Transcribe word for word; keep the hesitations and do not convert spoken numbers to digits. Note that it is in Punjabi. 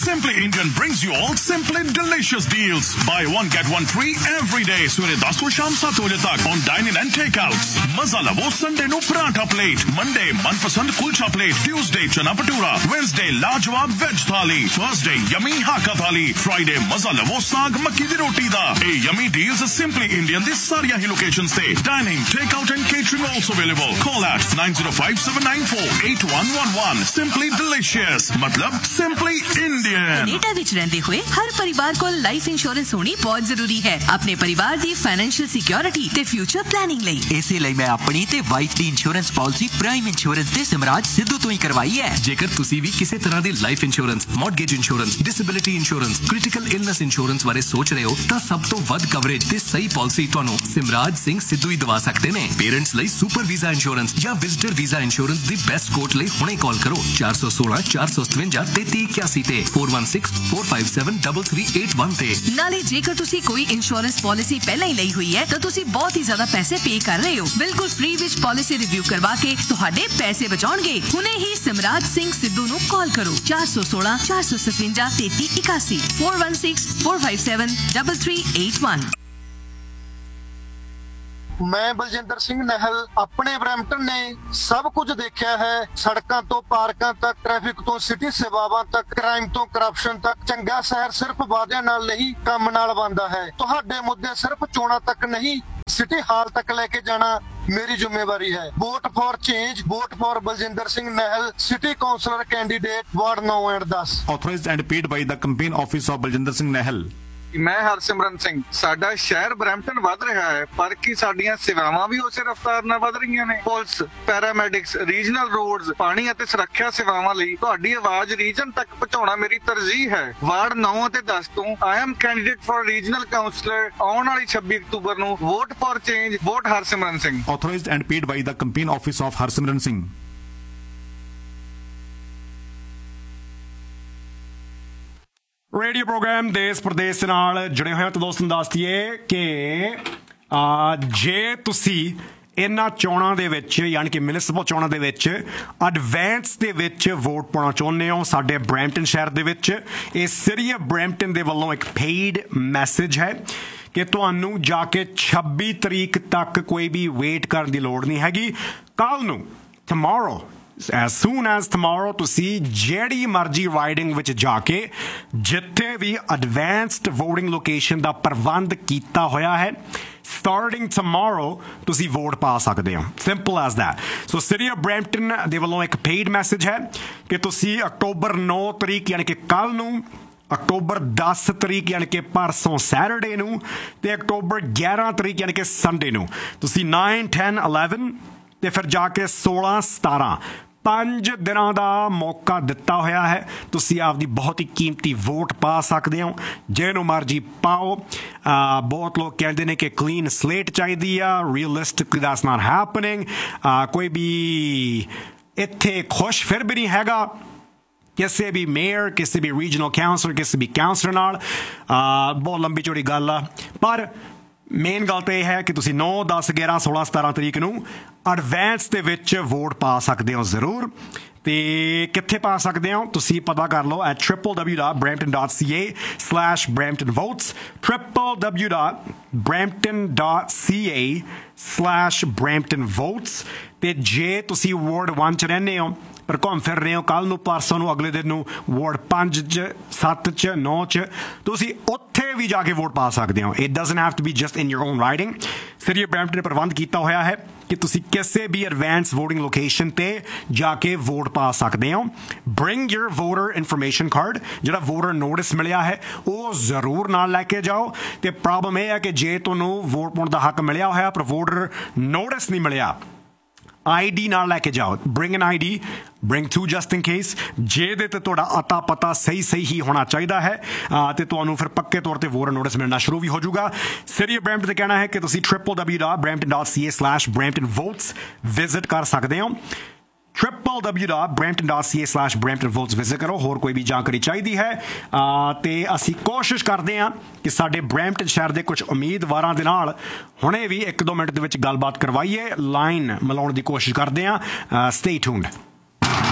Simply Indian brings you all simply delicious deals. Buy one get one free every day. सवेरे दस ਤੋਂ ਸ਼ਾਮ ਸੱਤ ਵਜੇ ਤੱਕ on dine-in and takeouts. मजा लवो संडे नु पराठा प्लेट, मंडे मनपसंद कुलचा प्लेट, ट्यूसडे चना भटूरा, वेडनेसडे लाजवाब वेज थाली, थर्सडे यमी हाका थाली, फ्राइडे मजा लवो साग मक्की दी रोटी दा. ए यमी deals Simply Indian दी सारियां ही लोकेशंस ते dining, takeout and catering also available. Call at nine zero five seven nine four eight one one one. Simply delicious मतलब Simply Indian. कनेडा विच रहंदे होए हर परिवार को लाइफ इंश्योरेंस होनी बहुत जरूरी है अपने परिवार दी फाइनेंशियल सिक्योरिटी ते फ्यूचर प्लानिंग लई. इसे ਲਈ मैं अपनी ते वाइफ दी इंश्योरेंस पॉलिसी प्राइम इंश्योरेंस ते सिमराज सिद्धू तो ही करवाई है. जेकर तुसी भी किसी तरह दी life insurance, mortgage insurance, disability insurance, critical illness insurance बारे सोच रहे हो ਤਾਂ ਸਭ ਤੋਂ ਵੱਧ ਕਵਰੇਜ ਤੇ ਸਹੀ ਪਾਲਿਸੀ ਤੁਹਾਨੂੰ ਸਿਮਰਾਜ ਸਿੰਘ ਸਿੱਧੂ ਹੀ ਦਵਾ ਸਕਦੇ ਨੇ. ਪੇਰੈਂਟਸ ਲਈ ਸੁਪਰ ਵੀਜ਼ਾ ਇੰਸ਼ੋਰੈਂਸ ਜਾਂ ਵਿਜ਼ਿਟਰ ਵੀਜ਼ਾ ਇੰਸ਼ੋਰੈਂਸ ਦੀ ਬੈਸਟ ਕੋਟ ਲਈ ਹੁਣੇ ਕਾਲ ਕਰੋ ਚਾਰ ਸੌ ਸੋਲਾਂ ਚਾਰ ਸੌ ਸਤਵੰਜਾ ਤੇਤੀ ਇਕਿਆਸੀ ਤੇ four one six four five seven three three eight one ਤੇ. ਨਾਲੇ ਜੇਕਰ ਤੁਸੀਂ ਕੋਈ ਇੰਸ਼ੋਰੈਂਸ ਪਾਲਿਸੀ ਪਹਿਲਾਂ ਹੀ ਲਈ ਹੋਈ ਹੈ ਤਾਂ ਤੁਸੀਂ ਬਹੁਤ ਹੀ ਜ਼ਿਆਦਾ ਪੈਸੇ ਪੇ ਕਰ ਰਹੇ ਹੋ. ਬਿਲਕੁਲ ਫ੍ਰੀ ਵਿੱਚ ਪਾਲਿਸੀ ਰਿਵਿਊ ਕਰਵਾ ਕੇ ਤੁਹਾਡੇ ਪੈਸੇ ਬਚਾਉਣਗੇ. ਹੁਣੇ ਹੀ ਸਿਮਰਾਜ ਸਿੰਘ ਸਿੱਧੂ ਨੂੰ ਕਾਲ ਕਰੋ ਚਾਰ ਸੌ ਸੋਲਾਂ ਚਾਰ ਸੌ ਸਤਵੰਜਾ ਤੇਤੀ ਇਕਿਆਸੀ four one six four five seven three three eight one. ਮੈਂ ਬਲਜਿੰਦਰ ਸਿੰਘ ਨਹਿਲ ਆਪਣੇ ਬਰੈਂਪਟਨ ਨੇ ਸਭ ਕੁਝ ਦੇਖਿਆ ਹੈ. ਸੜਕਾਂ ਤੋਂ ਪਾਰਕਾਂ ਤੱਕ, ਟ੍ਰੈਫਿਕ ਤੋਂ ਸਿਟੀ ਸੇਵਾਵਾਂ ਤੱਕ, ਕ੍ਰਾਈਮ ਤੋਂ ਕਰਪਸ਼ਨ ਤੱਕ. ਚੰਗਾ ਸ਼ਹਿਰ ਸਿਰਫ ਵਾਅਦਿਆਂ ਨਾਲ ਨਹੀਂ ਕੰਮ ਨਾਲ ਬਣਦਾ ਹੈ. ਤੁਹਾਡੇ ਮੁੱਦੇ ਸਿਰਫ ਚੋਣਾਂ ਤੱਕ ਨਹੀਂ ਸਿਟੀ ਹਾਲ ਤੱਕ ਲੈ ਕੇ ਜਾਣਾ ਮੇਰੀ ਜ਼ਿੰਮੇਵਾਰੀ ਹੈ. Vote for change, vote for Baljinder Singh ਨਹਿਲ, city councillor candidate ward ਨੌ ਐਂਡ ਦਸ. Authorized and paid by the campaign office of Baljinder Singh Nahal. ਮੈਂ ਹਰਸਿਮਰਨ ਸਿੰਘ. ਸਾਡਾ ਸ਼ਹਿਰ ਬਰੈਂਪਟਨ ਵੱਧ ਰਿਹਾ ਹੈ ਪਰ ਕੀ ਸਾਡੀਆਂ ਸੇਵਾਵਾਂ ਵੀ ਉਸੇ ਰਫ਼ਤਾਰ ਨਾਲ ਵੱਧ ਰਹੀਆਂ ਨੇ? ਪੁਲਿਸ, ਪੈਰਾਮੈਡਿਕਸ, ਰੀਜਨਲ ਰੋਡਸ, ਪਾਣੀ ਅਤੇ ਸੁਰੱਖਿਆ ਸੇਵਾਵਾਂ ਲਈ ਤੁਹਾਡੀ ਆਵਾਜ਼ ਰੀਜਨ ਤੱਕ ਪਹੁੰਚਾਉਣਾ ਮੇਰੀ ਤਰਜੀਹ ਹੈ. ਵਾਰਡ ਨੌ ਅਤੇ ਦਸ ਤੋਂ I am candidate for regional councillor. ਆਉਣ ਵਾਲੀ ਛੱਬੀ ਅਕਤੂਬਰ ਨੂੰ vote for change, vote Harsimran Singh. Authorized and paid by the campaign office of Harsimran Singh. Radio programme ਦੇਸ਼ ਪ੍ਰਦੇਸ਼ ਨਾਲ ਜੁੜੇ ਹੋਏ ਤਾਂ ਦੋਸਤਾਂ ਨੂੰ ਦੱਸ ਦਈਏ ਕਿ ਜੇ ਤੁਸੀਂ ਇਹਨਾਂ ਚੋਣਾਂ ਦੇ ਵਿੱਚ ਯਾਨੀ ਕਿ ਮਿਊਨਿਸਪਲ ਚੋਣਾਂ ਦੇ ਵਿੱਚ ਐਡਵਾਂਸ ਦੇ ਵਿੱਚ ਵੋਟ ਪਾਉਣਾ ਚਾਹੁੰਦੇ ਹੋ ਸਾਡੇ ਬਰੈਂਪਟਨ ਸ਼ਹਿਰ ਦੇ ਵਿੱਚ, ਇਹ ਸਿਟੀ ਆਫ ਬਰੈਂਪਟਨ ਦੇ ਵੱਲੋਂ ਇੱਕ ਪੇਡ ਮੈਸੇਜ ਹੈ ਕਿ ਤੁਹਾਨੂੰ ਜਾ ਕੇ ਛੱਬੀ ਤਰੀਕ ਤੱਕ ਕੋਈ ਵੀ ਵੇਟ ਕਰਨ ਦੀ ਲੋੜ ਨਹੀਂ ਹੈਗੀ. ਕੱਲ੍ਹ ਨੂੰ tomorrow as soon as tomorrow ਤੁਸੀਂ ਜਿਹੜੀ ਮਰਜ਼ੀ ਰਾਈਡਿੰਗ ਵਿੱਚ ਜਾ ਕੇ ਜਿੱਥੇ ਵੀ ਐਡਵਾਂਸਡ ਵੋਟਿੰਗ ਲੋਕੇਸ਼ਨ ਦਾ ਪ੍ਰਬੰਧ ਕੀਤਾ ਹੋਇਆ ਹੈ starting tomorrow ਤੁਸੀਂ ਵੋਟ ਪਾ ਸਕਦੇ ਹੋ. simple as that. So city of Brampton ਦੇ ਵੱਲੋਂ ਇੱਕ ਪੇਡ ਮੈਸੇਜ ਹੈ ਕਿ ਤੁਸੀਂ ਅਕਤੂਬਰ ਨੌ ਤਰੀਕ ਯਾਨੀ ਕਿ ਕੱਲ੍ਹ ਨੂੰ, ਅਕਤੂਬਰ ਦਸ ਤਰੀਕ ਯਾਨੀ ਕਿ ਪਰਸੋਂ ਸੈਟਰਡੇ ਨੂੰ ਤੇ ਅਕਤੂਬਰ ਗਿਆਰਾਂ ਤਰੀਕ ਯਾਨੀ ਕਿ ਸੰਡੇ ਨੂੰ ਤੁਸੀਂ nine ten eleven ਤੇ ਫਿਰ ਜਾ ਕੇ ਸੋਲਾਂ ਸਤਾਰਾਂ ਪੰਜ ਦਿਨਾਂ ਦਾ ਮੌਕਾ ਦਿੱਤਾ ਹੋਇਆ ਹੈ. ਤੁਸੀਂ ਆਪਦੀ ਬਹੁਤ ਹੀ ਕੀਮਤੀ ਵੋਟ ਪਾ ਸਕਦੇ ਹੋ ਜਿਹਨੂੰ ਮਰਜ਼ੀ ਪਾਓ. ਬਹੁਤ ਲੋਕ ਕਹਿੰਦੇ ਨੇ ਕਿ ਕਲੀਨ ਸਲੇਟ ਚਾਹੀਦੀ ਆ. ਰੀਅਲਿਸਟਿਕਲੀ ਦੈਟਸ ਨਾਟ ਹੈਪਨਿੰਗ. ਕੋਈ ਵੀ ਇੱਥੇ ਖੁਸ਼ ਫਿਰ ਵੀ ਨਹੀਂ ਹੈਗਾ ਕਿਸੇ ਵੀ ਮੇਅਰ, ਕਿਸੇ ਵੀ ਰੀਜਨਲ ਕਾਉਂਸਲਰ, ਕਿਸੇ ਵੀ ਕਾਉਂਸਲਰ ਨਾਲ. ਬਹੁਤ ਲੰਬੀ ਚੌੜੀ ਗੱਲ ਆ ਪਰ ਮੇਨ ਗੱਲ ਤਾਂ ਇਹ ਹੈ ਕਿ ਤੁਸੀਂ ਨੌ ਦਸ ਗਿਆਰਾਂ ਸੋਲਾਂ ਸਤਾਰਾਂ ਤਰੀਕ ਨੂੰ ਐਡਵਾਂਸ ਦੇ ਵਿੱਚ ਵੋਟ ਪਾ ਸਕਦੇ ਹੋ ਜ਼ਰੂਰ. ਤੇ ਕਿੱਥੇ ਪਾ ਸਕਦੇ ਹੋ ਤੁਸੀਂ ਪਤਾ ਕਰ ਲਓ at triple w dot brampton dot c a slash brampton votes triple w dot brampton dot c a slash brampton votes. ਤੇ ਜੇ ਤੁਸੀਂ ਵਾਰਡ one 'ਚ ਰਹਿੰਦੇ ਹੋ ਪਰ ਘੁੰਮ ਫਿਰ ਰਹੇ ਹੋ ਕੱਲ੍ਹ ਨੂੰ, ਪਰਸੋਂ ਨੂੰ, ਅਗਲੇ ਦਿਨ ਨੂੰ ਵਾਰਡ ਪੰਜ 'ਚ, ਸੱਤ 'ਚ, ਨੌ 'ਚ, ਤੁਸੀਂ ਉੱਥੇ ਵੀ ਜਾ ਕੇ ਵੋਟ ਪਾ ਸਕਦੇ ਹੋ. It doesn't have to be just in your own riding. City of Brampton ਨੇ ਪ੍ਰਬੰਧ ਕੀਤਾ ਹੋਇਆ ਹੈ ਕਿ ਤੁਸੀਂ ਕਿਸੇ ਵੀ ਐਡਵਾਂਸ ਵੋਟਿੰਗ ਲੋਕੇਸ਼ਨ ਤੇ ਜਾ ਕੇ ਵੋਟ ਪਾ ਸਕਦੇ ਹੋ. Bring your voter information card, ਜਿਹੜਾ ਵੋਟਰ ਨੋਟਿਸ ਮਿਲਿਆ ਹੈ ਉਹ ਜ਼ਰੂਰ ਨਾਲ ਲੈ ਕੇ ਜਾਓ. ਤੇ ਪ੍ਰੋਬਲਮ ਇਹ ਹੈ ਕਿ ਜੇ ਤੁਹਾਨੂੰ ਵੋਟ ਪਾਉਣ ਦਾ ਹੱਕ ਮਿਲਿਆ ਹੋਇਆ ਪਰ ਵੋਟਰ ਨੋਟਿਸ ਨਹੀਂ ਮਿਲਿਆ, ਆਈ ਡੀ ਨਾਲ ਲੈ ਕੇ ਜਾਓ. Bring N I D, bring to just in case. ਜਿਹਦੇ ਤੇ ਤੁਹਾਡਾ ਅਤਾ ਪਤਾ ਸਹੀ ਸਹੀ ਹੀ ਹੋਣਾ ਚਾਹੀਦਾ ਹੈ ਤੇ ਤੁਹਾਨੂੰ ਫਿਰ ਪੱਕੇ ਤੌਰ ਤੇ ਵੋਟਰ ਨੋਟਿਸ ਮਿਲਣਾ ਸ਼ੁਰੂ ਵੀ ਹੋ ਜਾਊਗਾ. ਸਿਟੀ ਆਫ ਬਰੈਂਪਟਨ ਤੇ ਕਹਿਣਾ ਹੈ ਕਿ ਤੁਸੀਂ triple w dot brampton dot c a slash brampton votes visit ਕਰ ਸਕਦੇ ਹੋ. triple w dot brampton dot c a slash brampton votes visit ਕਰੋ. ਹੋਰ ਕੋਈ ਵੀ ਜਾਣਕਾਰੀ ਚਾਹੀਦੀ ਹੈ ਤੇ ਅਸੀਂ ਕੋਸ਼ਿਸ਼ ਕਰਦੇ ਹਾਂ ਕਿ ਸਾਡੇ ਬਰੈਂਪਟਨ ਸ਼ਹਿਰ ਦੇ ਕੁਝ ਉਮੀਦਵਾਰਾਂ ਦੇ ਨਾਲ ਹੁਣੇ ਵੀ ਇੱਕ ਦੋ ਮਿੰਟ ਦੇ ਵਿੱਚ ਗੱਲਬਾਤ ਕਰਵਾਈਏ, ਲਾਈਨ ਮਿਲਾਉਣ ਦੀ ਕੋਸ਼ਿਸ਼ ਕਰਦੇ ਹਾਂ. Stay tuned.